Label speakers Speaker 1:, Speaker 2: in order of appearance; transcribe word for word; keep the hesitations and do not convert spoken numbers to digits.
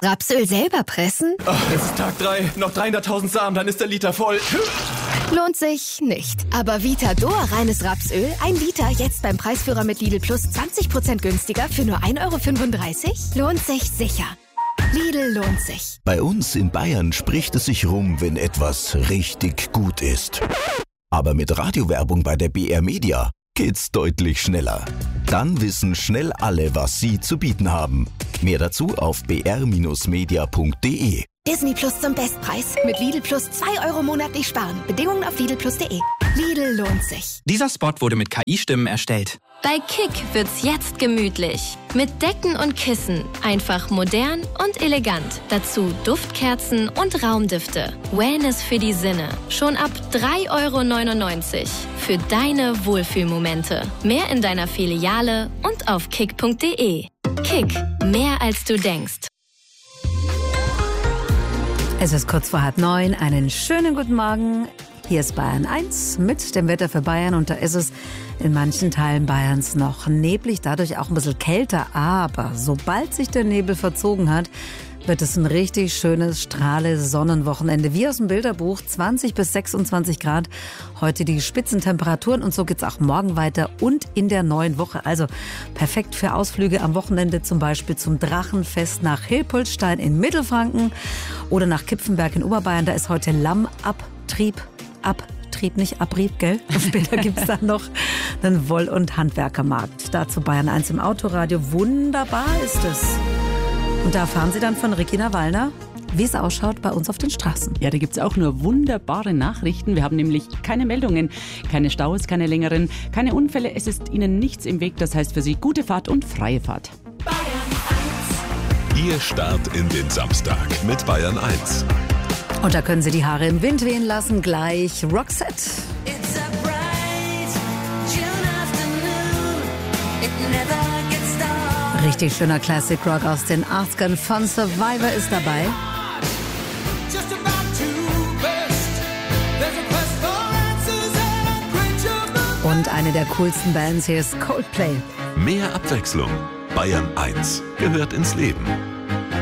Speaker 1: Rapsöl selber pressen?
Speaker 2: Ach, es ist Tag drei, noch dreihunderttausend Samen, dann ist der Liter voll.
Speaker 1: Lohnt sich nicht. Aber Vitador reines Rapsöl, ein Liter, jetzt beim Preisführer mit Lidl Plus zwanzig Prozent günstiger für nur ein Euro fünfunddreißig? Lohnt sich sicher. Lidl lohnt sich.
Speaker 3: Bei uns in Bayern spricht es sich rum, wenn etwas richtig gut ist. Aber mit Radiowerbung bei der B R Media geht's deutlich schneller. Dann wissen schnell alle, was sie zu bieten haben. Mehr dazu auf b r Bindestrich media punkt d e.
Speaker 1: Disney Plus zum Bestpreis. Mit Lidl Plus zwei Euro monatlich sparen. Bedingungen auf lidl plus punkt d e. Lidl lohnt sich.
Speaker 4: Dieser Spot wurde mit K I-Stimmen erstellt.
Speaker 5: Bei Kick wird's jetzt gemütlich. Mit Decken und Kissen. Einfach modern und elegant. Dazu Duftkerzen und Raumdüfte. Wellness für die Sinne. Schon ab drei Euro neunundneunzig. Für deine Wohlfühlmomente. Mehr in deiner Filiale und auf kick punkt d e. Kick. Mehr als du denkst.
Speaker 6: Es ist kurz vor halb neun. Einen schönen guten Morgen. Hier ist Bayern eins mit dem Wetter für Bayern und da ist es in manchen Teilen Bayerns noch neblig, dadurch auch ein bisschen kälter. Aber sobald sich der Nebel verzogen hat, wird es ein richtig schönes Strahle-Sonnenwochenende. Wie aus dem Bilderbuch, zwanzig bis sechsundzwanzig Grad. Heute die Spitzentemperaturen und so geht's auch morgen weiter und in der neuen Woche. Also perfekt für Ausflüge am Wochenende, zum Beispiel zum Drachenfest nach Hilpoltstein in Mittelfranken oder nach Kipfenberg in Oberbayern. Da ist heute Lammabtrieb. Abtrieb, nicht Abrieb, gell? Und später gibt es dann noch einen Woll- und Handwerkermarkt. Dazu Bayern eins im Autoradio. Wunderbar ist es. Und da fahren Sie dann von Regina Wallner, wie es ausschaut bei uns auf den Straßen.
Speaker 7: Ja, da gibt es auch nur wunderbare Nachrichten. Wir haben nämlich keine Meldungen, keine Staus, keine längeren, keine Unfälle. Es ist Ihnen nichts im Weg. Das heißt für Sie gute Fahrt und freie Fahrt.
Speaker 8: Ihr Start in den Samstag mit Bayern eins.
Speaker 6: Und da können Sie die Haare im Wind wehen lassen. Gleich Roxette. Richtig schöner Classic Rock aus den achtzigern von Survivor ist dabei. Und eine der coolsten Bands hier ist Coldplay.
Speaker 8: Mehr Abwechslung. Bayern eins gehört ins Leben.